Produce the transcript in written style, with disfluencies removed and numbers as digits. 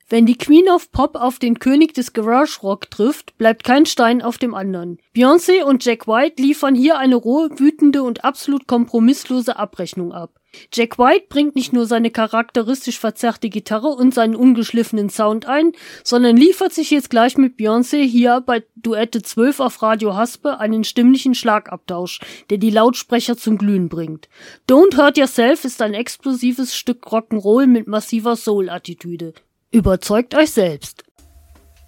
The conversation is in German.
Wenn die Queen of Pop auf den König des Garage Rock trifft, bleibt kein Stein auf dem anderen. Beyoncé und Jack White liefern hier eine rohe, wütende und absolut kompromisslose Abrechnung ab. Jack White bringt nicht nur seine charakteristisch verzerrte Gitarre und seinen ungeschliffenen Sound ein, sondern liefert sich jetzt gleich mit Beyoncé hier bei Duette 12 auf Radio Haspe einen stimmlichen Schlagabtausch, der die Lautsprecher zum Glühen bringt. Don't Hurt Yourself ist ein explosives Stück Rock'n'Roll mit massiver Soul-Attitüde. Überzeugt euch selbst.